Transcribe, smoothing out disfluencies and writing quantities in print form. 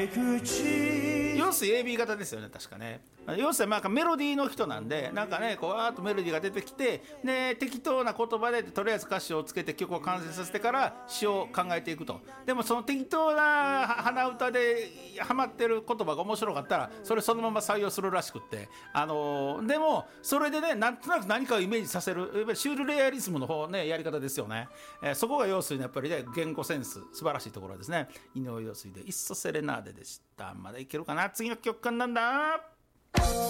陽水 AB 型ですよね、確かね。陽水はなんかメロディーの人なんで、なんかねこうわーっとメロディーが出てきて、で適当な言葉でとりあえず歌詞をつけて曲を完成させてから詩を考えていくと。でもその適当な鼻歌でハマってる言葉が面白かったらそれそのまま採用するらしくって、でもそれでねなんとなく何かをイメージさせる、やっぱりシュールレアリズムの方ねやり方ですよね。そこが陽水のやっぱりね言語センス素晴らしいところですね。井上陽水でいっそセレナーデでした。まだいけるかな、次の曲なんだ。